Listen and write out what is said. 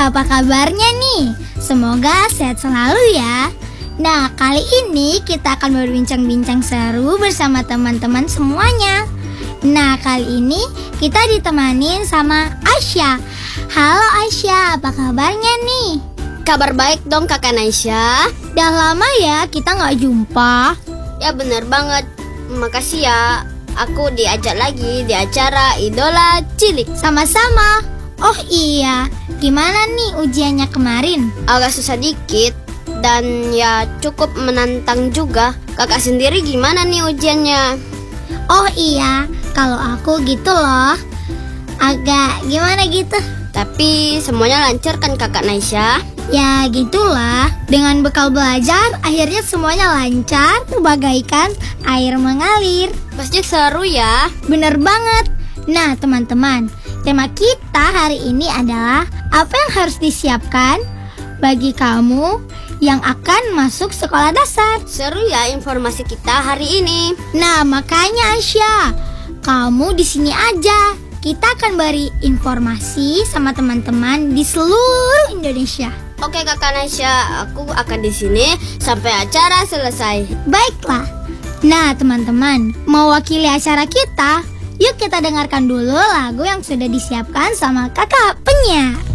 apa kabarnya nih? Semoga sehat selalu ya. Nah, kali ini kita akan berbincang-bincang seru bersama teman-teman semuanya. Nah, kali ini kita ditemanin sama Asya. Halo Asya, apa kabarnya nih? Kabar baik dong Kakak Naisha. Udah lama ya kita nggak jumpa. Ya bener banget. Makasih ya, aku diajak lagi di acara Idola Cilik. Sama-sama. Oh iya, gimana nih ujiannya kemarin? Agak susah dikit dan ya cukup menantang juga. Kakak sendiri gimana nih ujiannya? Oh iya, kalau aku gitu loh. Agak gimana gitu. Tapi semuanya lancar kan Kakak Naisha? Ya gitulah, dengan bekal belajar akhirnya semuanya lancar bagaikan air mengalir. Pasti seru ya. Bener banget. Nah teman-teman, tema kita hari ini adalah apa yang harus disiapkan bagi kamu yang akan masuk sekolah dasar. Seru ya informasi kita hari ini. Nah makanya Asya, kamu di sini aja. Kita akan beri informasi sama teman-teman di seluruh Indonesia. Oke Kakak Naisha, aku akan di sini sampai acara selesai. Baiklah. Nah teman-teman, mewakili acara kita, yuk kita dengarkan dulu lagu yang sudah disiapkan sama kakak penyiar.